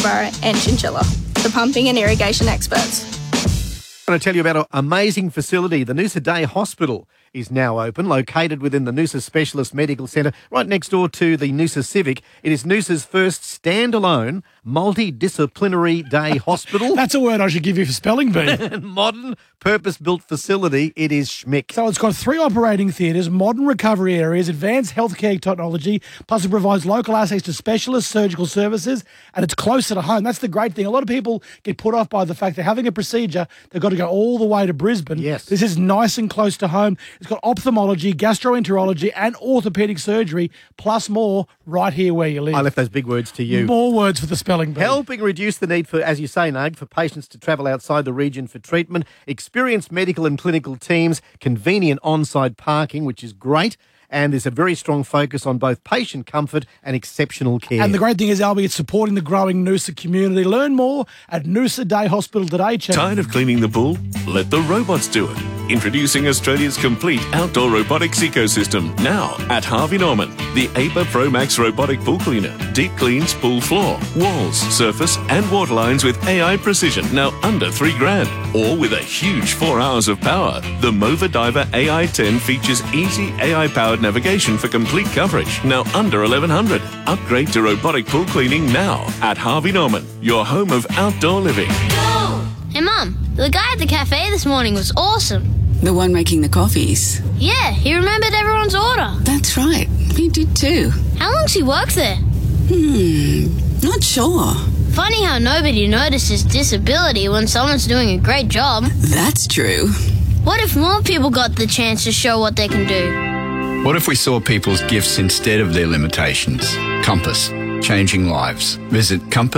Kookaburra and Chinchilla, the pumping and irrigation experts. I'm going to tell you about an amazing facility. The Noosa Day Hospital is now open, located within the Noosa Specialist Medical Centre, right next door to the Noosa Civic. It is Noosa's first standalone multidisciplinary day hospital. That's a word I should give you for spelling bee. And modern, purpose-built facility. It is schmick. So it's got 3 operating theatres, modern recovery areas, advanced healthcare technology, plus it provides local access to specialist surgical services, and it's closer to home. That's the great thing. A lot of people get put off by the fact they're having a procedure, they've got to go all the way to Brisbane. Yes. This is nice and close to home. It's got ophthalmology, gastroenterology and orthopaedic surgery, plus more right here where you live. I left those big words to you. More words for the spelling bee. Helping reduce the need for, as you say, Nag, for patients to travel outside the region for treatment, experienced medical and clinical teams, convenient on-site parking, which is great, and there's a very strong focus on both patient comfort and exceptional care. And the great thing is, Albie, it's supporting the growing Noosa community. Learn more at Noosa Day Hospital today. Tired of cleaning the pool? Let the robots do it. Introducing Australia's complete outdoor robotics ecosystem. Now at Harvey Norman. The APA Pro Max robotic pool cleaner. Deep cleans pool floor, walls, surface and water lines with AI precision. Now under $3,000. Or with a huge 4 hours of power. The Mova Diver AI-10 features easy AI-powered navigation for complete coverage. Now under $1,100. Upgrade to robotic pool cleaning now at Harvey Norman. Your home of outdoor living. Hey Mum, the guy at the cafe this morning was awesome. The one making the coffees? Yeah, he remembered everyone's order. That's right, he did too. How long's he worked there? Not sure. Funny how nobody notices disability when someone's doing a great job. That's true. What if more people got the chance to show what they can do? What if we saw people's gifts instead of their limitations? Compass, changing lives. Visit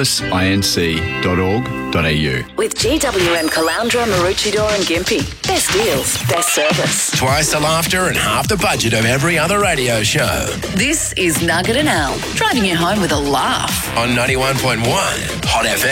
compassinc.org.au. With GWM Caloundra, Maroochydore and Gympie. Best deals, best service. Twice the laughter and half the budget of every other radio show. This is Nugget and Al, driving you home with a laugh. On 91.1 Hot FM.